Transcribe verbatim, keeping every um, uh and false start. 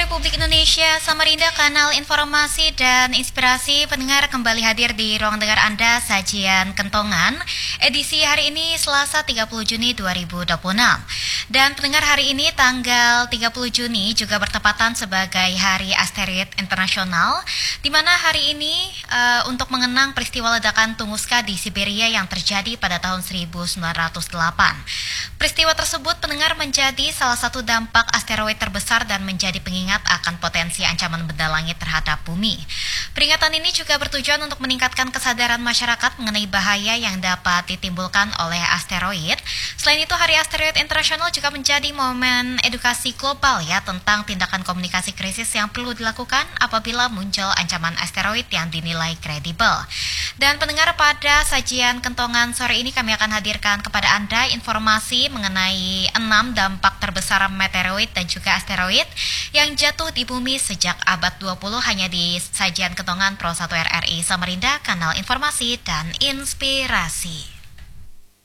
Republik Indonesia, Samarinda, kanal informasi dan inspirasi. Pendengar kembali hadir di ruang dengar Anda, sajian kentongan edisi hari ini Selasa tiga puluh Juni dua ribu dua puluh enam. Dan pendengar, hari ini tanggal tiga puluh Juni juga bertepatan sebagai Hari Asteroid Internasional, di mana hari ini uh, untuk mengenang peristiwa ledakan Tunguska di Siberia yang terjadi pada tahun seribu sembilan ratus delapan. Peristiwa tersebut, pendengar, menjadi salah satu dampak asteroid terbesar dan menjadi pengingat akan potensi ancaman benda langit terhadap bumi. Peringatan ini juga bertujuan untuk meningkatkan kesadaran masyarakat mengenai bahaya yang dapat ditimbulkan oleh asteroid. Selain itu, Hari Asteroid Internasional juga menjadi momen edukasi global ya tentang tindakan komunikasi krisis yang perlu dilakukan apabila muncul ancaman asteroid yang dinilai kredibel. Dan pendengar, pada sajian kentongan sore ini kami akan hadirkan kepada Anda informasi mengenai enam dampak terbesar meteoroid dan juga asteroid yang jatuh di bumi sejak abad dua puluh hanya di sajian kentongan Pro satu R R I Samarinda, kanal informasi dan inspirasi.